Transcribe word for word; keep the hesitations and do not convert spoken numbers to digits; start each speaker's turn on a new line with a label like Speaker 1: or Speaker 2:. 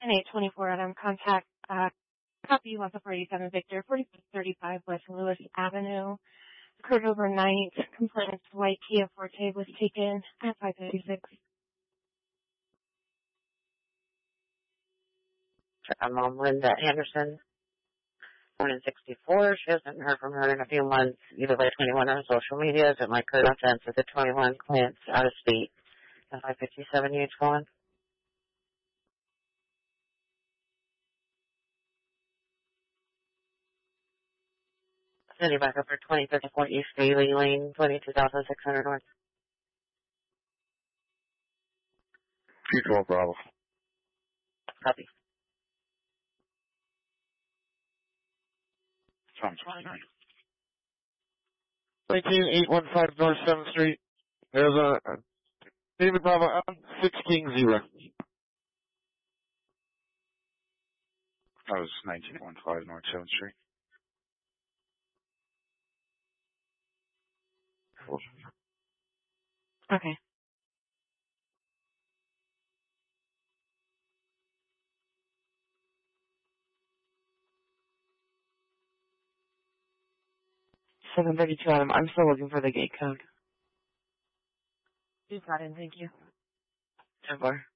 Speaker 1: ten eight twenty-four Adam, contact, uh, copy one forty-seven Victor, forty-six thirty-five West Lewis Avenue. Occurred overnight. Complainant's white Kia Forte was taken at five fifty-six.
Speaker 2: I'm mom, Linda Anderson, born in sixty-four. She hasn't heard from her in a few months, either by twenty-one on social media, as it might current offense with the twenty-one clients out of state. At five fifty-seven H one. City back up for twenty thirty-four East Daly Lane, twenty-two thousand six hundred North.
Speaker 3: T twelve Bravo.
Speaker 2: Copy.
Speaker 3: Sounds fine.
Speaker 4: nineteen eight one five North seventh Street. There's a, a David Bravo Allen, six King Zero.
Speaker 3: That was nineteen one five North seventh Street.
Speaker 1: Okay.
Speaker 5: seven thirty-two Adam, I'm still looking for the gate code.
Speaker 1: You got it, thank you.
Speaker 5: ten four.